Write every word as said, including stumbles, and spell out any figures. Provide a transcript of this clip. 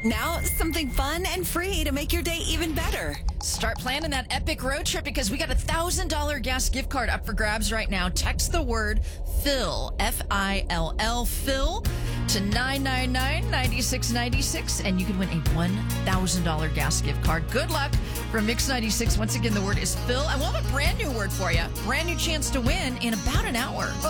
Now, something fun and free to make your day even better. Start planning that epic road trip because we got a one thousand dollars gas gift card up for grabs right now. Text the word Phil, F I L L, Phil, to nine nine nine, nine six nine six, and you can win a one thousand dollars gas gift card. Good luck from Mix ninety-six. Once again, the word is Phil, and we'll have a brand new word for you. Brand new chance to win in about an hour.